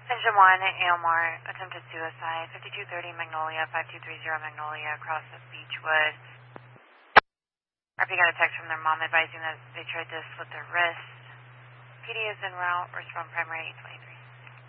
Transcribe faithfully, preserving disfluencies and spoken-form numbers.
Engine one, Aylmar, attempted suicide, fifty-two thirty Magnolia, five two three zero Magnolia, across the Beechwood. R P got a text from their mom advising that they tried to slit their wrists. P D is en route, respond primary eight twenty-three.